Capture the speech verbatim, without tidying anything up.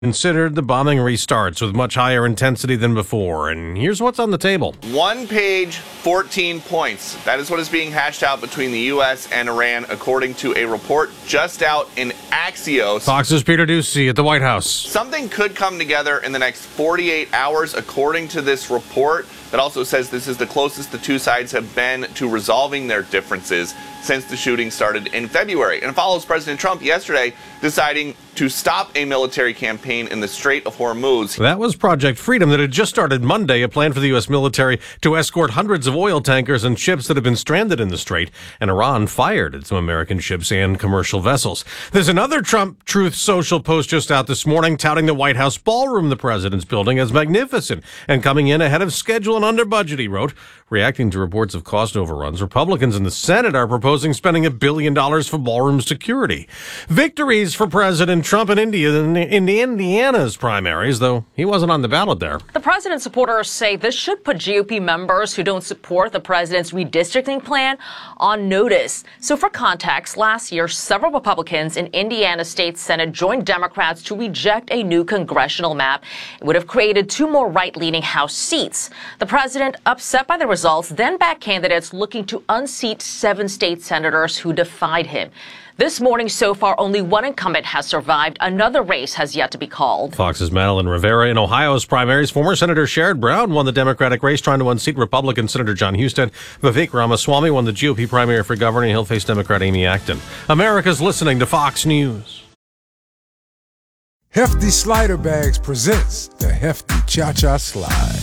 Considered the bombing restarts with much higher intensity than before, and here's what's on the table. One page, fourteen points. That is what is being hashed out between the U S and Iran, according to a report just out in Axios. Fox's Peter Doocy at the White House. Something could come together in the next forty-eight hours, according to this report, that also says this is the closest the two sides have been to resolving their differences since the shooting started in February. And it follows President Trump yesterday deciding to stop a military campaign in the Strait of Hormuz. That was Project Freedom that had just started Monday, a plan for the U S military to escort hundreds of oil tankers and ships that have been stranded in the strait, and Iran fired at some American ships and commercial vessels. There's another Trump Truth Social post just out this morning touting the White House ballroom the president's building as magnificent and coming in ahead of schedule and under budget, he wrote. Reacting to reports of cost overruns, Republicans in the Senate are proposing spending a billion dollars for ballroom security. Victories for President Trump in India in, in the Indiana's primaries, though he wasn't on the ballot there. The president's supporters say this should put G O P members who don't support the president's redistricting plan on notice. So for context, last year, several Republicans in Indiana State Senate joined Democrats to reject a new congressional map. It would have created two more right-leaning House seats. The president, upset by the results, then backed candidates looking to unseat seven state senators who defied him. This morning, so far, only one incumbent has survived. Another race has yet to be called. Fox's Madeline Rivera. In Ohio's primaries, former Senator Sherrod Brown won the Democratic race, trying to unseat Republican Senator John Husted. Vivek Ramaswamy won the G O P primary for governor. He'll face Democrat Amy Acton. America's listening to Fox News. Hefty Slider Bags presents the Hefty Cha-Cha Slide.